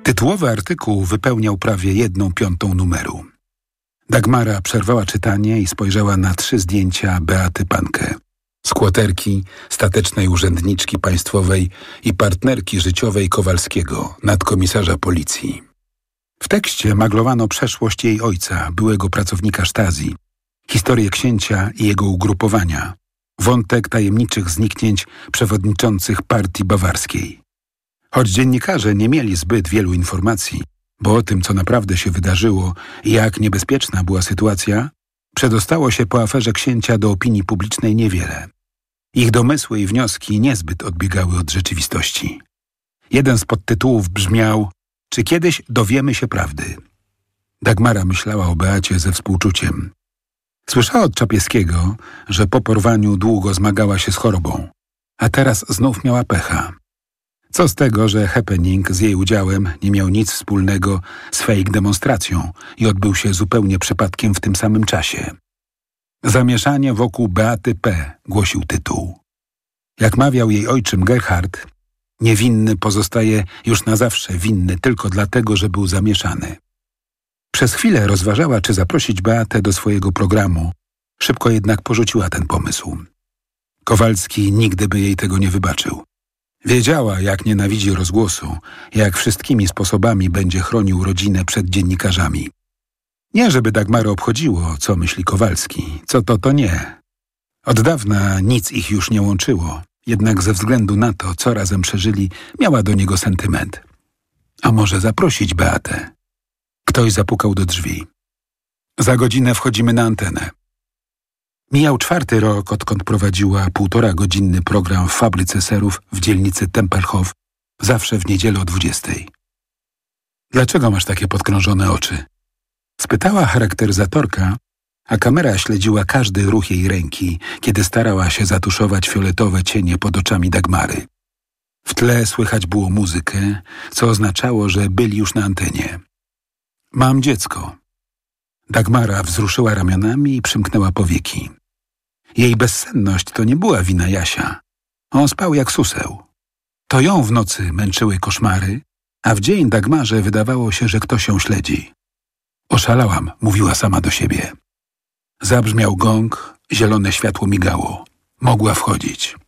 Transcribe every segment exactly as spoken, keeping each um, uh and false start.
Tytułowy artykuł wypełniał prawie jedną piątą numeru. Dagmara przerwała czytanie i spojrzała na trzy zdjęcia Beaty Panke. Skłoterki, statecznej urzędniczki państwowej i partnerki życiowej Kowalskiego, nadkomisarza policji. W tekście maglowano przeszłość jej ojca, byłego pracownika Stasi, historię księcia i jego ugrupowania, wątek tajemniczych zniknięć przewodniczących partii bawarskiej. Choć dziennikarze nie mieli zbyt wielu informacji, bo o tym, co naprawdę się wydarzyło i jak niebezpieczna była sytuacja, przedostało się po aferze księcia do opinii publicznej niewiele. Ich domysły i wnioski niezbyt odbiegały od rzeczywistości. Jeden z podtytułów brzmiał: czy kiedyś dowiemy się prawdy? Dagmara myślała o Beacie ze współczuciem. Słyszała od Czapieskiego, że po porwaniu długo zmagała się z chorobą, a teraz znów miała pecha. Co z tego, że happening z jej udziałem nie miał nic wspólnego z fake demonstracją i odbył się zupełnie przypadkiem w tym samym czasie. Zamieszanie wokół Beaty P., głosił tytuł. Jak mawiał jej ojczym Gerhard, niewinny pozostaje już na zawsze winny tylko dlatego, że był zamieszany. Przez chwilę rozważała, czy zaprosić Beatę do swojego programu. Szybko jednak porzuciła ten pomysł. Kowalski nigdy by jej tego nie wybaczył. Wiedziała, jak nienawidzi rozgłosu, jak wszystkimi sposobami będzie chronił rodzinę przed dziennikarzami. Nie, żeby Dagmarę obchodziło, co myśli Kowalski, co to, to nie. Od dawna nic ich już nie łączyło, jednak ze względu na to, co razem przeżyli, miała do niego sentyment. A może zaprosić Beatę? Ktoś zapukał do drzwi. Za godzinę wchodzimy na antenę. Mijał czwarty rok, odkąd prowadziła półtora godzinny program w fabryce serów w dzielnicy Tempelhof, zawsze w niedzielę o dwudziestej. Dlaczego masz takie podkrążone oczy? Spytała charakteryzatorka, a kamera śledziła każdy ruch jej ręki, kiedy starała się zatuszować fioletowe cienie pod oczami Dagmary. W tle słychać było muzykę, co oznaczało, że byli już na antenie. Mam dziecko. Dagmara wzruszyła ramionami i przymknęła powieki. Jej bezsenność to nie była wina Jasia. On spał jak suseł. To ją w nocy męczyły koszmary, a w dzień Dagmarze wydawało się, że ktoś ją śledzi. Oszalałam, mówiła sama do siebie. Zabrzmiał gong, zielone światło migało. Mogła wchodzić.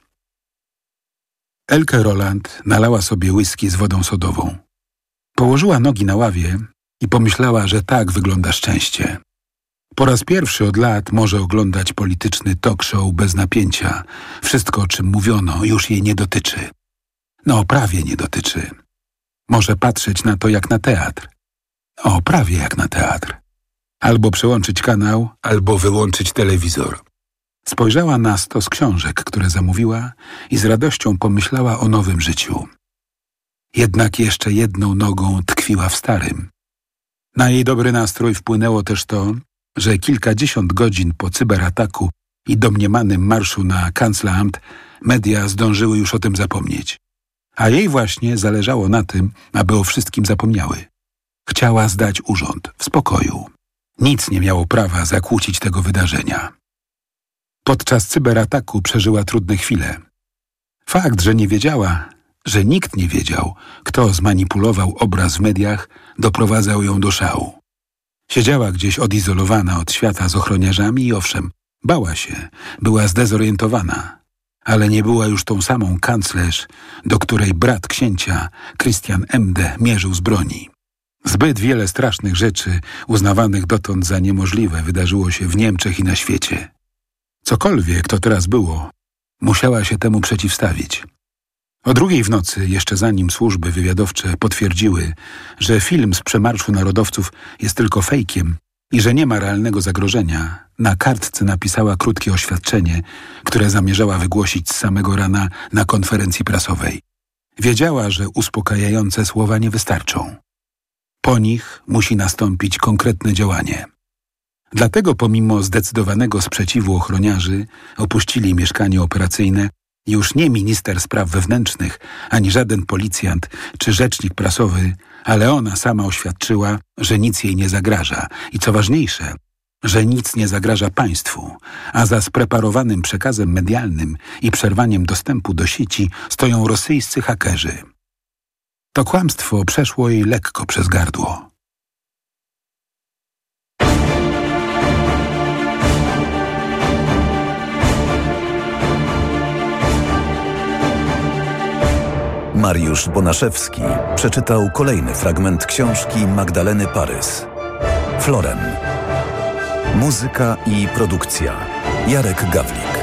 Elke Roland nalała sobie whisky z wodą sodową. Położyła nogi na ławie i pomyślała, że tak wygląda szczęście. Po raz pierwszy od lat może oglądać polityczny talk show bez napięcia. Wszystko, o czym mówiono, już jej nie dotyczy. No, prawie nie dotyczy. Może patrzeć na to jak na teatr. O, prawie jak na teatr. Albo przełączyć kanał, albo wyłączyć telewizor. Spojrzała na stos książek, które zamówiła i z radością pomyślała o nowym życiu. Jednak jeszcze jedną nogą tkwiła w starym. Na jej dobry nastrój wpłynęło też to, że kilkadziesiąt godzin po cyberataku i domniemanym marszu na Kanzleramt media zdążyły już o tym zapomnieć. A jej właśnie zależało na tym, aby o wszystkim zapomniały. Chciała zdać urząd w spokoju. Nic nie miało prawa zakłócić tego wydarzenia. Podczas cyberataku przeżyła trudne chwile. Fakt, że nie wiedziała, że nikt nie wiedział, kto zmanipulował obraz w mediach, doprowadzał ją do szału. Siedziała gdzieś odizolowana od świata z ochroniarzami i owszem, bała się, była zdezorientowana, ale nie była już tą samą kanclerz, do której brat księcia, Christian Emde, mierzył z broni. Zbyt wiele strasznych rzeczy, uznawanych dotąd za niemożliwe, wydarzyło się w Niemczech i na świecie. Cokolwiek to teraz było, musiała się temu przeciwstawić. O drugiej w nocy, jeszcze zanim służby wywiadowcze potwierdziły, że film z przemarszu narodowców jest tylko fejkiem i że nie ma realnego zagrożenia, na kartce napisała krótkie oświadczenie, które zamierzała wygłosić z samego rana na konferencji prasowej. Wiedziała, że uspokajające słowa nie wystarczą. Po nich musi nastąpić konkretne działanie. Dlatego pomimo zdecydowanego sprzeciwu ochroniarzy opuścili mieszkanie operacyjne już nie minister spraw wewnętrznych, ani żaden policjant czy rzecznik prasowy, ale ona sama oświadczyła, że nic jej nie zagraża i co ważniejsze, że nic nie zagraża państwu, a za spreparowanym przekazem medialnym i przerwaniem dostępu do sieci stoją rosyjscy hakerzy. To kłamstwo przeszło jej lekko przez gardło. Mariusz Bonaszewski przeczytał kolejny fragment książki Magdaleny Parys. Floren. Muzyka i produkcja Jarek Gawlik.